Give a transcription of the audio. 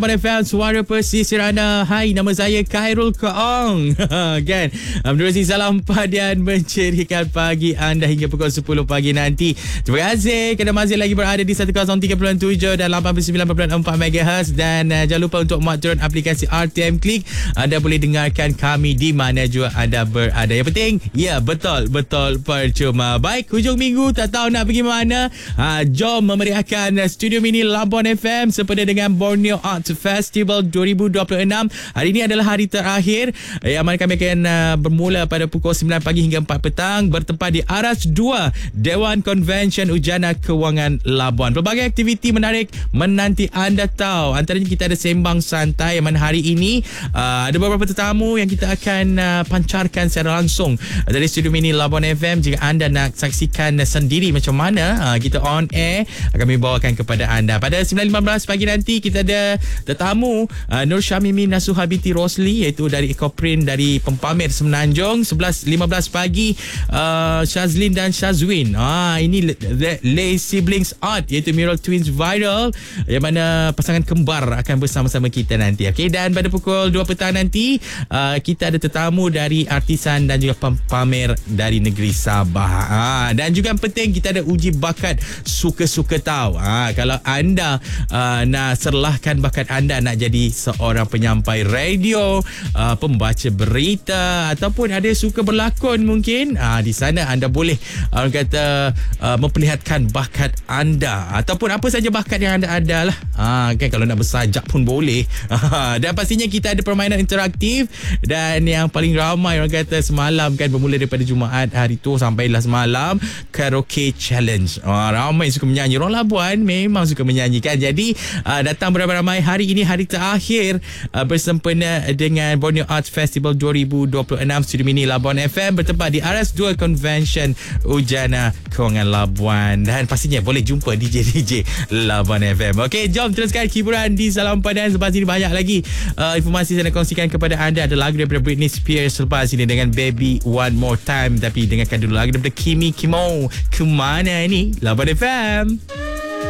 FM, suara pesisir anda. Hai, nama saya Khairul Kaong. Kan? Menerusi salam padian mencerikan pagi anda hingga pukul 10 pagi nanti. Terima kasih kerana masih lagi berada di 103.7 dan 89.4 MHz. Dan jangan lupa untuk muat turun aplikasi RTM Klik. Anda boleh dengarkan kami di mana juga anda berada. Yang penting, ya betul percuma. Baik, hujung minggu tak tahu nak pergi mana. Jom memeriahkan Studio Mini Labuan FM sempena dengan Borneo Art Festival 2026. Hari ini adalah hari terakhir yang mana kami akan bermula pada pukul 9 pagi hingga 4 petang bertempat di Aras 2 Dewan Convention Ujana Kewangan Labuan. Pelbagai aktiviti menarik menanti anda tahu. Antaranya kita ada sembang santai yang mana hari ini ada beberapa tetamu yang kita akan pancarkan secara langsung dari Studio Mini Labuan FM. Jika anda nak saksikan sendiri macam mana kita on air, kami bawakan kepada anda. Pada 9.15 pagi nanti kita ada tetamu Nur Syamimi Nasuha binti Rosli, iaitu dari Ekoprint dari Pempamer Semenanjung. 11.15 pagi Shazlin dan Shazwin, ini Lay Siblings Art, iaitu Mural Twins Viral, yang mana pasangan kembar akan bersama-sama kita nanti. Okay? Dan pada pukul 2 petang nanti kita ada tetamu dari artisan dan juga pempamer dari negeri Sabah. Dan juga yang penting kita ada uji bakat suka-suka tahu. Kalau anda nak serlahkan bakat anda nak jadi seorang penyampai radio, pembaca berita, ataupun ada suka berlakon mungkin, di sana anda boleh memperlihatkan bakat anda, ataupun apa saja bakat yang anda ada lah. Kan kalau nak bersajak pun boleh. Dan pastinya kita ada permainan interaktif, dan yang paling ramai orang kata semalam kan, bermula daripada Jumaat hari tu sampailah semalam, karaoke challenge. Ramai suka menyanyi. Orang Labuan memang suka menyanyi kan. Jadi datang beramai-ramai. Hari ini hari terakhir bersempena dengan Borneo Arts Festival 2026. Studio Mini Labuan FM bertempat di Aras 2 Convention Ujana Kewangan Labuan. Dan pastinya boleh jumpa DJ Labuan FM. Okey, jom teruskan hiburan di Salam Padan. Selepas ini banyak lagi informasi saya nak kongsikan kepada anda. Ada lagu daripada Britney Spears selepas ini dengan Baby One More Time. Tapi dengarkan dulu lagu daripada Kimi Kimo. Kemana ni? Labuan FM.